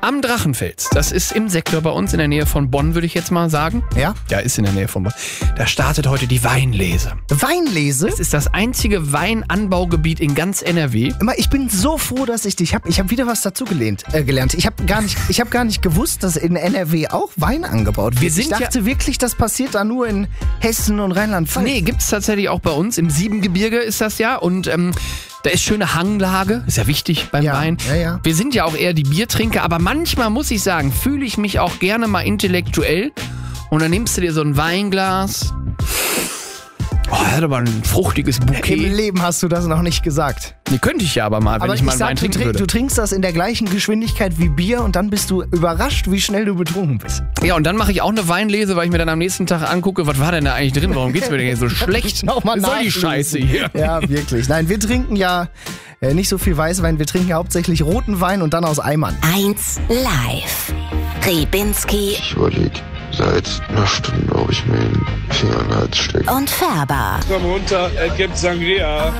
Am Drachenfels. Das ist im Sektor bei uns in der Nähe von Bonn, würde ich jetzt mal sagen. Ja? Ja, ist in der Nähe von Bonn. Da startet heute die Weinlese. Weinlese? Es ist das einzige Weinanbaugebiet in ganz NRW. Ich bin so froh, dass ich dich habe. Ich habe wieder was dazu gelernt. Ich habe gar nicht gewusst, dass in NRW auch Wein angebaut wird. Ich dachte wirklich, das passiert da nur in Hessen und Rheinland-Pfalz. Nee, gibt's tatsächlich auch bei uns. Im Siebengebirge ist das ja. Und da ist schöne Hanglage. Ist ja wichtig beim Wein. Ja. Wir sind ja auch eher die Biertrinker. Aber manchmal, muss ich sagen, fühle ich mich auch gerne mal intellektuell. Und dann nimmst du dir so ein Weinglas. Oh, er hat aber ein fruchtiges Bouquet. Im Leben hast du das noch nicht gesagt. Nee, könnte ich ja aber mal, wenn ich mal einen Wein trinken würde. Du trinkst das in der gleichen Geschwindigkeit wie Bier und dann bist du überrascht, wie schnell du betrunken bist. Ja, und dann mache ich auch eine Weinlese, weil ich mir dann am nächsten Tag angucke, was war denn da eigentlich drin? Warum geht's mir denn hier so schlecht? Was soll die Scheiße hier? Ja, wirklich. Nein, wir trinken ja nicht so viel Weißwein, wir trinken ja hauptsächlich roten Wein und dann aus Eimern. 1 Live. Ribinski Ich überlege seit einer Stunde, ob ich mir den Finger in den Hals stecke. und Färber. Komm runter, es gibt Sangria.